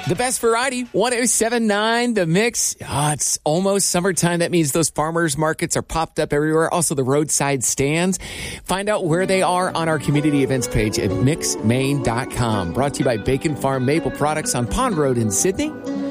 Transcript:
The best variety, 107.9 The Mix. It's almost summertime. That means those farmers markets are popped up everywhere. Also, the roadside stands. Find out where they are on our community events page at mixmaine.com. Brought to you by Bacon Farm Maple Products on Pond Road in Sydney.